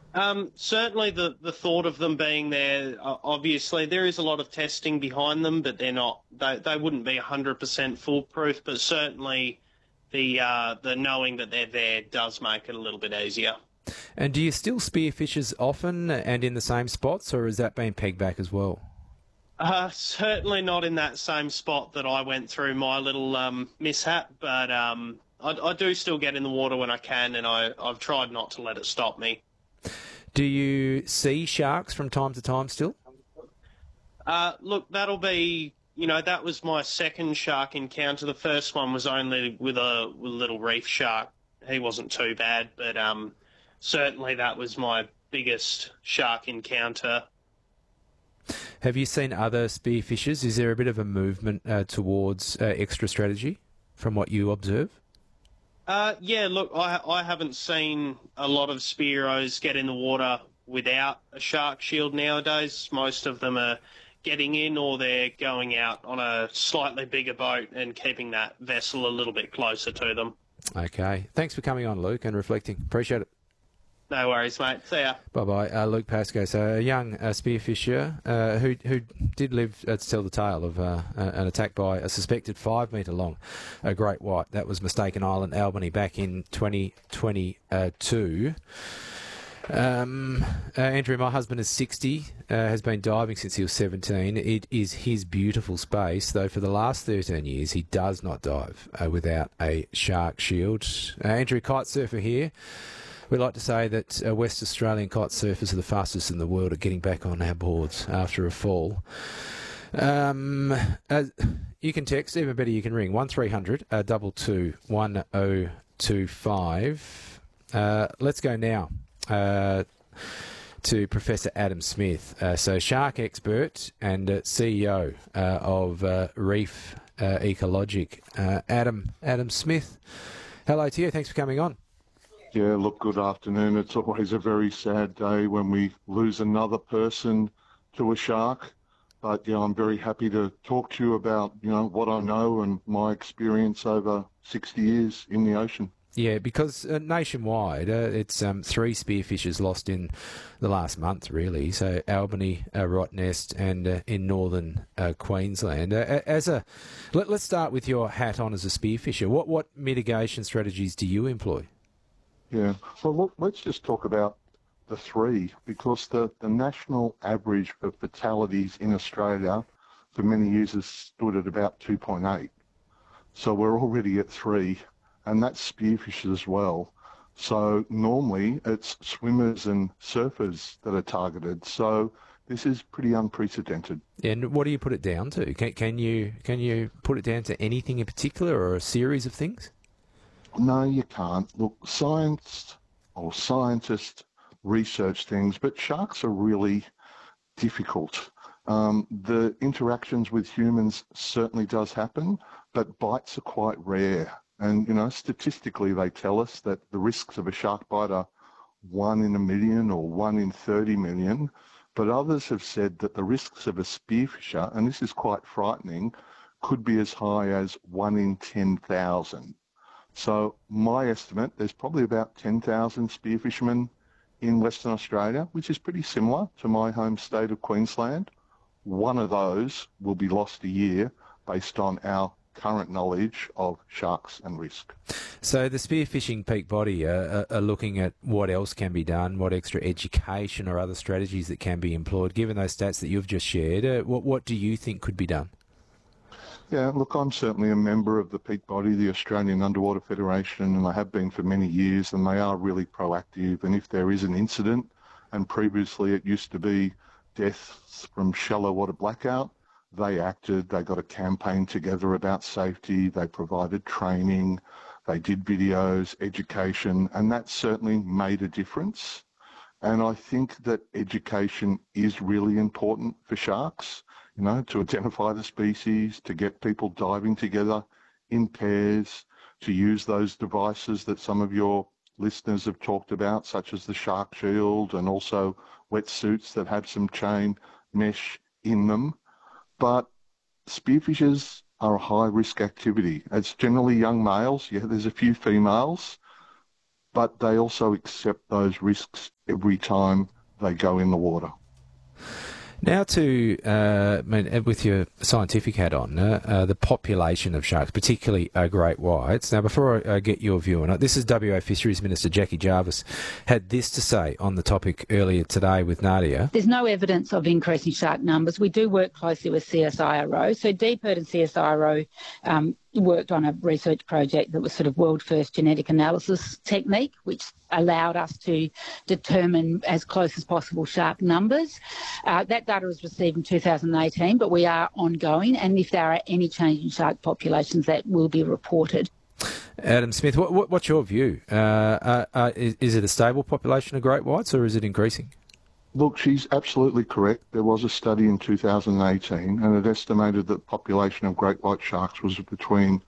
Certainly the thought of them being there, obviously there is a lot of testing behind them, but they wouldn't be 100% foolproof, but certainly the knowing that they're there does make it a little bit easier. And do you still spearfish as often and in the same spots, or has that been pegged back as well? Certainly not in that same spot that I went through my little mishap, but I do still get in the water when I can, and I've tried not to let it stop me. Do you see sharks from time to time still? Look, that was my second shark encounter. The first one was only with a little reef shark. He wasn't too bad, but certainly that was my biggest shark encounter. Have you seen other spearfishers? Is there a bit of a movement towards extra strategy from what you observe? Yeah, look, I haven't seen a lot of Spearos get in the water without a shark shield nowadays. Most of them are getting in or they're going out on a slightly bigger boat and keeping that vessel a little bit closer to them. Okay. Thanks for coming on, Luke, and reflecting. Appreciate it. No worries, mate. See ya. Bye-bye. Luke Pascoe, so a young spearfisher who did live to tell the tale of an attack by a suspected 5 metre long great white. That was Mistaken Island, Albany, back in 2022. Andrew, my husband is 60, has been diving since he was 17. It is his beautiful space, though for the last 13 years he does not dive without a shark shield. Andrew, kite surfer here. We like to say that West Australian kite surfers are the fastest in the world at getting back on our boards after a fall. You can text, even better, you can ring 1300 22 1025. Let's go now to Professor Adam Smith, so shark expert and CEO of Reef Ecologic. Adam Smith, hello to you. Thanks for coming on. Yeah, look, good afternoon. It's always a very sad day when we lose another person to a shark. But, yeah, I'm very happy to talk to you about, what I know and my experience over 60 years in the ocean. Yeah, because nationwide, it's 3 spearfishers lost in the last month, really. So Albany, Rottnest, and in northern Queensland. Let's start with your hat on as a spearfisher. What mitigation strategies do you employ? Yeah, well, look, let's just talk about the 3, because the national average for fatalities in Australia for many years has stood at about 2.8. So we're already at 3, and that's spearfishers as well. So normally it's swimmers and surfers that are targeted. So this is pretty unprecedented. And what do you put it down to? Can you put it down to anything in particular or a series of things? No, you can't. Look, scientists research things, but sharks are really difficult. The interactions with humans certainly does happen, but bites are quite rare. And, statistically they tell us that the risks of a shark bite are 1 in a million or 1 in 30 million. But others have said that the risks of a spearfisher, and this is quite frightening, could be as high as 1 in 10,000. So my estimate, there's probably about 10,000 spearfishermen in Western Australia, which is pretty similar to my home state of Queensland. One of those will be lost a year based on our current knowledge of sharks and risk. So the Spearfishing Peak Body are looking at what else can be done, what extra education or other strategies that can be employed. Given those stats that you've just shared, what do you think could be done? Yeah, look, I'm certainly a member of the peak body, the Australian Underwater Federation, and I have been for many years, and they are really proactive. And if there is an incident, and previously it used to be deaths from shallow water blackout, they acted, they got a campaign together about safety, they provided training, they did videos, education, and that certainly made a difference. And I think that education is really important for sharks. To identify the species, to get people diving together in pairs, to use those devices that some of your listeners have talked about, such as the shark shield and also wetsuits that have some chain mesh in them. But spearfishers are a high-risk activity. It's generally young males. Yeah, there's a few females, but they also accept those risks every time they go in the water. Now to, with your scientific hat on, the population of sharks, particularly great whites. Now, before I get your view on it, this is WA Fisheries Minister Jackie Jarvis had this to say on the topic earlier today with Nadia. There's no evidence of increasing shark numbers. We do work closely with CSIRO. So DPIRD and CSIRO worked on a research project that was sort of world first genetic analysis technique, which allowed us to determine as close as possible shark numbers. That data was received in 2018, but we are ongoing, and if there are any change in shark populations, that will be reported. Adam Smith, what's your view? Is it a stable population of great whites, or is it increasing? Look, she's absolutely correct. There was a study in 2018 and it estimated that the population of great white sharks was between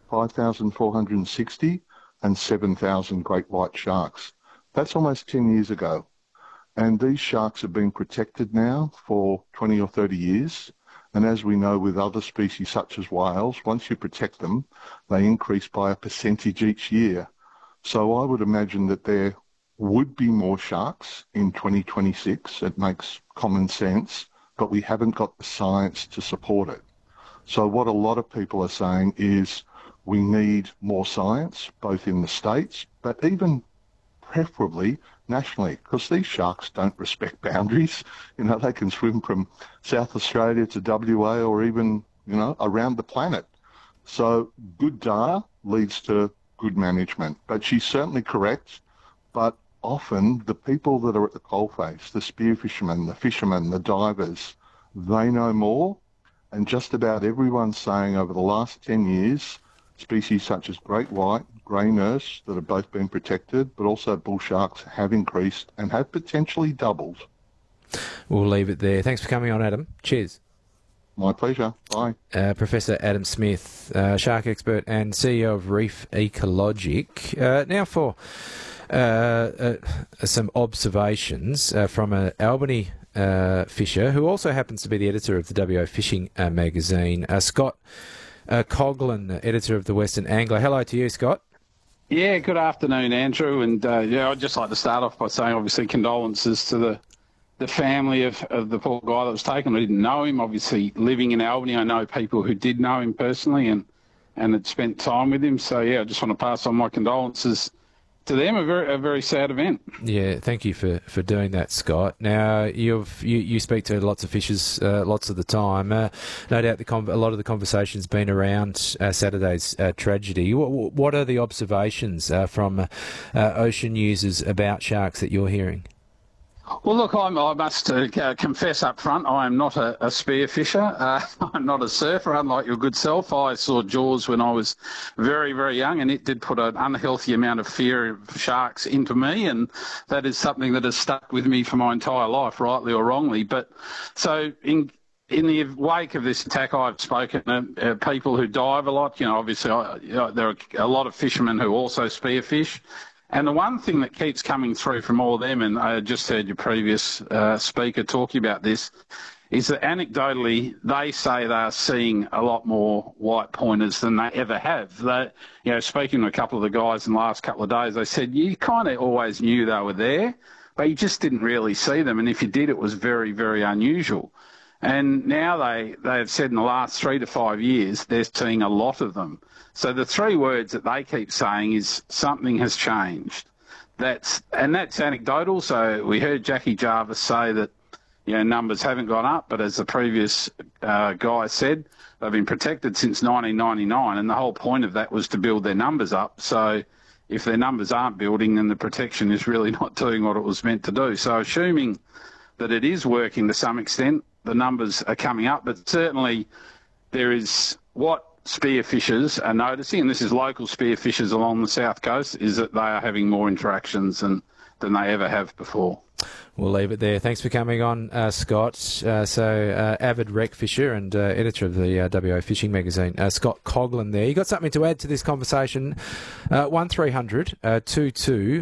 5,460 and 7,000 great white sharks. That's almost 10 years ago. And these sharks have been protected now for 20 or 30 years. And as we know with other species such as whales, once you protect them, they increase by a percentage each year. So I would imagine that there would be more sharks in 2026. It makes common sense, but we haven't got the science to support it. So what a lot of people are saying is we need more science, both in the States, but even preferably nationally, because these sharks don't respect boundaries. You know, they can swim from South Australia to WA or even, you know, around the planet. So good data leads to good management. But she's certainly correct. But often the people that are at the coalface, the spear fishermen, the fishermen, the divers, they know more. And just about everyone's saying over the last 10 years, species such as great white, grey nurse that have both been protected, but also bull sharks have increased and have potentially doubled. We'll leave it there. Thanks for coming on, Adam. Cheers. My pleasure. Bye. Professor Adam Smith, shark expert and CEO of Reef Ecologic. Now for some observations from an Albany fisher who also happens to be the editor of the WA Fishing magazine, Scott Coghlan, editor of the Western Angler. Hello to you, Scott. Yeah, good afternoon, Andrew. And I'd just like to start off by saying, obviously, condolences to the family of the poor guy that was taken. I didn't know him. Obviously, living in Albany, I know people who did know him personally and had spent time with him. So, yeah, I just want to pass on my condolences to them. A very sad event. Yeah, thank you for doing that, Scott. Now you speak to lots of fishers lots of the time. No doubt a lot of the conversation's been around Saturday's tragedy. What are the observations from ocean users about sharks that you're hearing? Well, look, I must confess up front, I am not a spear fisher. I'm not a surfer, unlike your good self. I saw Jaws when I was very, very young, and it did put an unhealthy amount of fear of sharks into me, and that is something that has stuck with me for my entire life, rightly or wrongly. But so in the wake of this attack, I've spoken to people who dive a lot. You know, obviously there are a lot of fishermen who also spearfish. And the one thing that keeps coming through from all of them, and I just heard your previous speaker talking about this, is that anecdotally they say they're seeing a lot more white pointers than they ever have. They, speaking to a couple of the guys in the last couple of days, they said you kind of always knew they were there, but you just didn't really see them. And if you did, it was very, very unusual. And now they have said in the last 3 to 5 years, they're seeing a lot of them. So the three words that they keep saying is something has changed. That's anecdotal. So we heard Jackie Jarvis say that, numbers haven't gone up, but as the previous guy said, they've been protected since 1999, and the whole point of that was to build their numbers up. So if their numbers aren't building, then the protection is really not doing what it was meant to do. So assuming that it is working to some extent, the numbers are coming up, but certainly there is what spearfishers are noticing, and this is local spearfishers along the south coast, is that they are having more interactions than they ever have before. We'll leave it there. Thanks for coming on, Scott. Avid wreck fisher and editor of the WA Fishing magazine, Scott Coghlan there. You got something to add to this conversation? 1300 22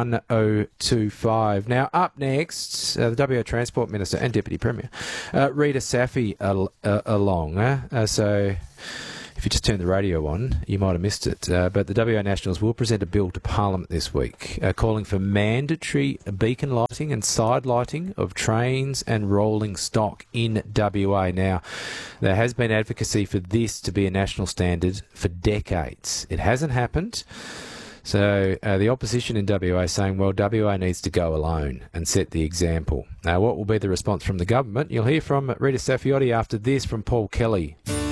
1025. Now, up next, the WA Transport Minister and Deputy Premier, Rita Safi, along. If you just turned the radio on, you might have missed it. But the WA Nationals will present a bill to Parliament this week calling for mandatory beacon lighting and side lighting of trains and rolling stock in WA. Now, there has been advocacy for this to be a national standard for decades. It hasn't happened. So the opposition in WA is saying, well, WA needs to go alone and set the example. Now, what will be the response from the government? You'll hear from Rita Saffioti after this from Paul Kelly.